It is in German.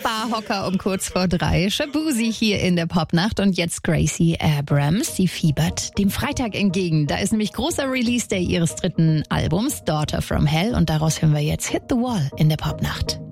Barhocker um kurz vor 3. Shabuzi hier in der Popnacht und jetzt Gracie Abrams. Sie fiebert dem Freitag entgegen. Da ist nämlich großer Release-Day ihres 3. Albums, Daughter from Hell. Und daraus hören wir jetzt Hit the Wall in der Popnacht.